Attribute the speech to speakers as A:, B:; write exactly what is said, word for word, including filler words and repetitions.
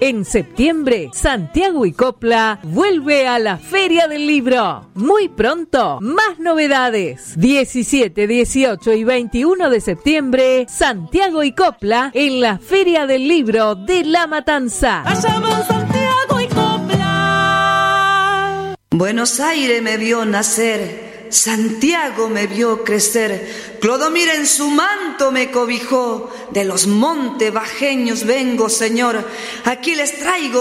A: En septiembre, Santiago y Copla vuelve a la Feria del Libro. Muy pronto, más novedades. diecisiete, dieciocho y veintiuno de septiembre, Santiago y Copla en la Feria del Libro de La Matanza.
B: Allá van Santiago y Copla.
C: Buenos Aires me vio nacer, Santiago me vio crecer, Clodomir en su manto me cobijó, de los montes bajeños vengo, Señor, aquí les traigo